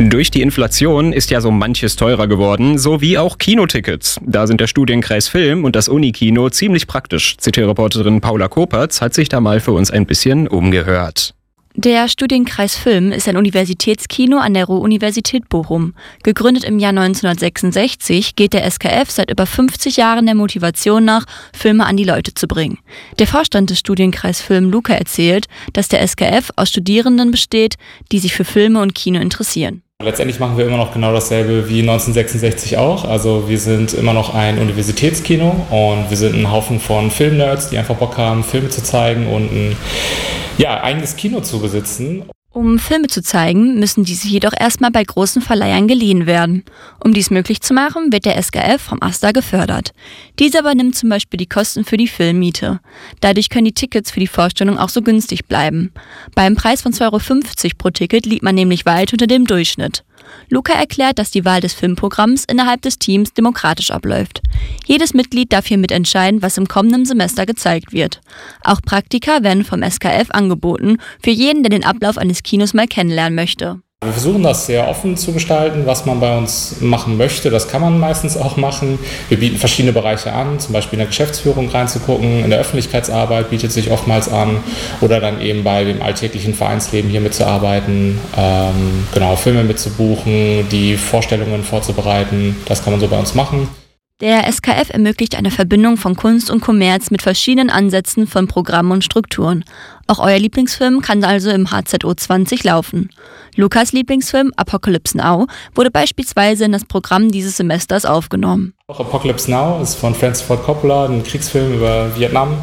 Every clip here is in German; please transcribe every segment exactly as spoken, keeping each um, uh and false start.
Durch die Inflation ist ja so manches teurer geworden, so wie auch Kinotickets. Da sind der Studienkreis Film und das Unikino ziemlich praktisch. C T-Reporterin Paula Kopertz hat sich da mal für uns ein bisschen umgehört. Der Studienkreis Film ist ein Universitätskino an der Ruhr-Universität Bochum. Gegründet im Jahr neunzehnhundertsechsundsechzig geht der S K F seit über fünfzig Jahren der Motivation nach, Filme an die Leute zu bringen. Der Vorstand des Studienkreis Film, Luca, erzählt, dass der S K F aus Studierenden besteht, die sich für Filme und Kino interessieren. Letztendlich machen wir immer noch genau dasselbe wie neunzehnhundertsechsundsechzig auch. Also wir sind immer noch ein Universitätskino und wir sind ein Haufen von Filmnerds, die einfach Bock haben, Filme zu zeigen und ein ja, eigenes Kino zu besitzen. Um Filme zu zeigen, müssen diese jedoch erstmal bei großen Verleihern geliehen werden. Um dies möglich zu machen, wird der S K F vom AStA gefördert. Dieser übernimmt zum Beispiel die Kosten für die Filmmiete. Dadurch können die Tickets für die Vorstellung auch so günstig bleiben. Beim Preis von zwei Euro fünfzig pro Ticket liegt man nämlich weit unter dem Durchschnitt. Luca erklärt, dass die Wahl des Filmprogramms innerhalb des Teams demokratisch abläuft. Jedes Mitglied darf hier mitentscheiden, was im kommenden Semester gezeigt wird. Auch Praktika werden vom S K F angeboten, für jeden, der den Ablauf eines Kinos mal kennenlernen möchte. Wir versuchen das sehr offen zu gestalten, was man bei uns machen möchte. Das kann man meistens auch machen. Wir bieten verschiedene Bereiche an, zum Beispiel in der Geschäftsführung reinzugucken, in der Öffentlichkeitsarbeit bietet sich oftmals an oder dann eben bei dem alltäglichen Vereinsleben hier mitzuarbeiten, ähm, genau, Filme mitzubuchen, die Vorstellungen vorzubereiten. Das kann man so bei uns machen. Der S K F ermöglicht eine Verbindung von Kunst und Kommerz mit verschiedenen Ansätzen von Programmen und Strukturen. Auch euer Lieblingsfilm kann also im H Z O zwanzig laufen. Lukas Lieblingsfilm Apocalypse Now wurde beispielsweise in das Programm dieses Semesters aufgenommen. Auch Apocalypse Now ist von Francis Ford Coppola, ein Kriegsfilm über Vietnam.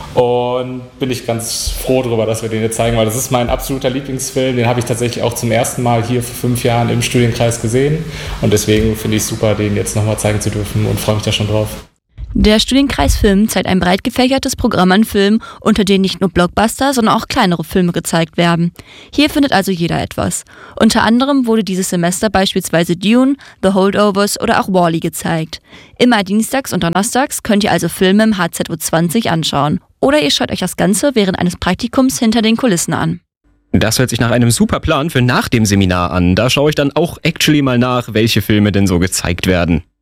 Und bin ich ganz froh darüber, dass wir den jetzt zeigen, weil das ist mein absoluter Lieblingsfilm. Den habe ich tatsächlich auch zum ersten Mal hier vor fünf Jahren im Studienkreis gesehen. Und deswegen finde ich es super, den jetzt nochmal zeigen zu dürfen und freue mich da schon drauf. Der Studienkreis Film zeigt ein breit gefächertes Programm an Filmen, unter denen nicht nur Blockbuster, sondern auch kleinere Filme gezeigt werden. Hier findet also jeder etwas. Unter anderem wurde dieses Semester beispielsweise Dune, The Holdovers oder auch Wall-E gezeigt. Immer dienstags und donnerstags könnt ihr also Filme im H Z O zwanzig anschauen. Oder ihr schaut euch das Ganze während eines Praktikums hinter den Kulissen an. Das hört sich nach einem super Plan für nach dem Seminar an. Da schaue ich dann auch actually mal nach, welche Filme denn so gezeigt werden.